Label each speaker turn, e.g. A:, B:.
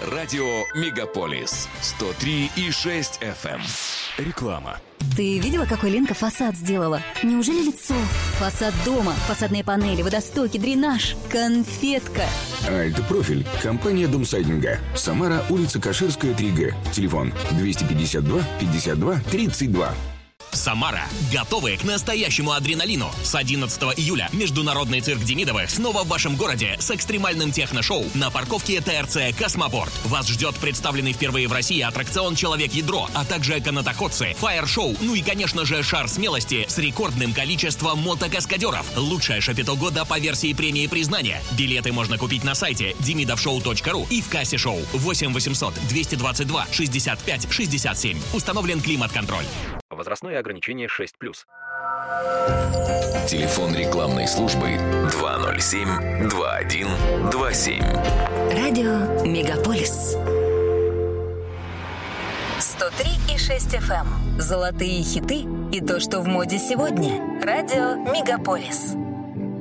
A: Радио Мегаполис 103,6 FM. Реклама.
B: Ты видела, какой Ленка фасад сделала? Неужели лицо? Фасад дома, фасадные панели, водостоки, дренаж. Конфетка.
C: Альтпрофиль. Компания Домсайдинга. Самара, улица Каширская, 3Г. Телефон 252 52 32.
D: Самара. Готовы к настоящему адреналину. С 11 июля Международный цирк Демидовых снова в вашем городе с экстремальным техношоу на парковке ТРЦ «Космопорт». Вас ждет представленный впервые в России аттракцион «Человек-ядро», а также канатоходцы, фаер-шоу, ну и, конечно же, шар смелости с рекордным количеством мотокаскадеров. Лучшее шапито года по версии премии признания. Билеты можно купить на сайте demidovshow.ru и в кассе шоу 8 800 222 65 67. Установлен климат-контроль.
E: Возрастное ограничение 6+.
A: Телефон рекламной службы 207-2127.
B: Радио Мегаполис. 103,6 FM. Золотые хиты и то, что в моде сегодня. Радио Мегаполис.